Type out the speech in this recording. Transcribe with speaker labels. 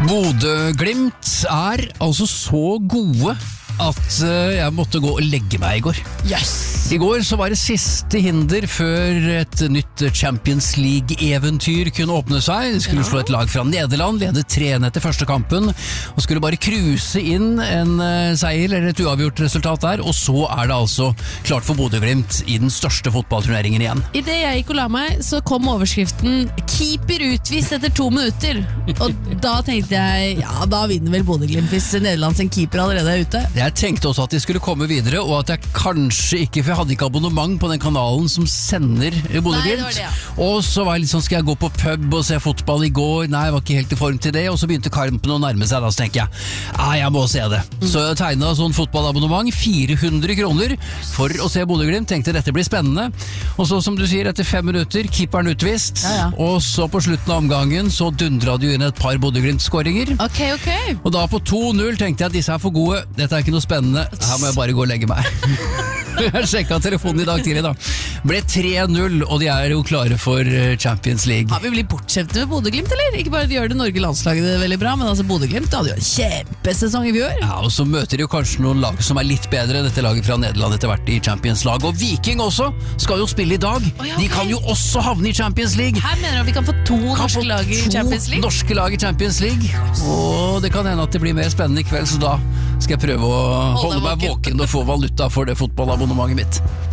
Speaker 1: Bodø/Glimt altså så gode at jeg måtte gå og legge meg i går.
Speaker 2: Yes!
Speaker 1: I går så var det siste hinder før et nytt Champions League-eventyr kunne åpne seg. De skulle slå et lag fra Nederland, lede 3-1 etter første kampen, og skulle bare kruse inn en seier eller et uavgjort resultat der, og så er det altså klart for Bodø/Glimt i den største fotballturneringen igjen.
Speaker 2: I det jeg gikk og la meg, så kom overskriften «Keeper utvist etter 2 minutter». Og da tenkte jeg, ja, da vinner vel Bodø/Glimt hvis Nederlands keeper allerede er ute.
Speaker 1: Jeg tenkte også at de skulle komme videre, og at jeg kanskje ikke, for jeg hadde ikke abonnement på den kanalen som sender Bodø/Glimt.
Speaker 2: Ja.
Speaker 1: Og så var jeg litt sånn, skal jeg gå på pub og se fotball i går? Nei, jeg var ikke helt i form til det, og så begynte kampen å nærme seg, da så tenker jeg, jeg må se det. Så jeg tegnet sånn fotballabonnement, 400 kroner for å se Bodø/Glimt, tenkte dette blir spennende. Og så som du sier, etter 5 minutter, keeperen utvist, og så på slutten av omgangen så dundret du inn et par Bodø/Glimt-skåringer.
Speaker 2: Ok.
Speaker 1: Og da på 2-0 tenkte jeg at disse er for gode, dette er ikke noe spennende, her må jeg bare gå og legge meg. Jeg sjekket telefonen i dag tidlig da. Ble 3-0, og de er jo klare for Champions League.
Speaker 2: Har vi blitt bortskjemte med Bodø/Glimt, eller? Ikke bare de gjør det Norge-landslaget det veldig bra, men altså Bodø/Glimt hadde jo en kjempesesong i fjor.
Speaker 1: Ja, og så møter de jo kanskje noen lag som er litt bedre, dette laget fra Nederland etter hvert i Champions League. Og Viking også skal jo spille i dag. De kan jo også havne i Champions League.
Speaker 2: Her mener du at vi kan få 2 norske lag i Champions League?
Speaker 1: Norske lag i Champions League. Og det kan hende at det blir mer spennende i kveld, så da skal jeg prøve å holde meg våken og få valuta for det fotballabonnementet mitt.